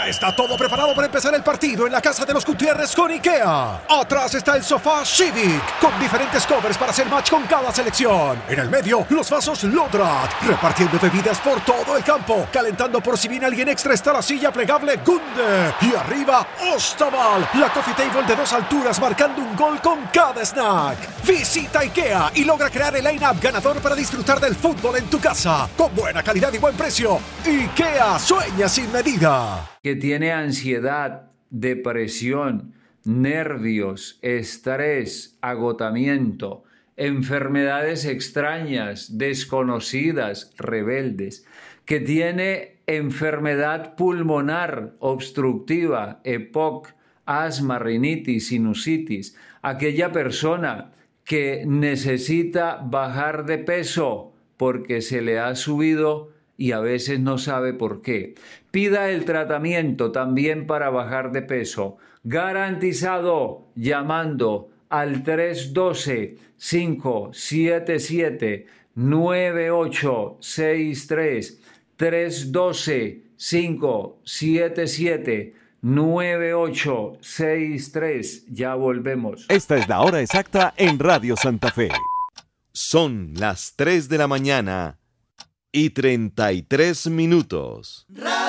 Ya está todo preparado para empezar el partido en la casa de los Gutiérrez con IKEA. Atrás está el sofá Civic, con diferentes covers para hacer match con cada selección. En el medio, los vasos Lodrat, repartiendo bebidas por todo el campo. Calentando por si viene alguien extra está la silla plegable Gunde. Y arriba, Ostaval, la coffee table de 2 alturas marcando un gol con cada snack. Visita IKEA y logra crear el line-up ganador para disfrutar del fútbol en tu casa. Con buena calidad y buen precio. IKEA, sueña sin medida. Que tiene ansiedad, depresión, nervios, estrés, agotamiento, enfermedades extrañas, desconocidas, rebeldes, que tiene enfermedad pulmonar obstructiva, EPOC, asma, rinitis, sinusitis, aquella persona que necesita bajar de peso porque se le ha subido y a veces no sabe por qué. Pida el tratamiento también para bajar de peso, garantizado llamando al 312-577-9863, 312-577-9863. Ya volvemos. Esta es la hora exacta en Radio Santa Fe. Son las 3 de la mañana y 33 minutos.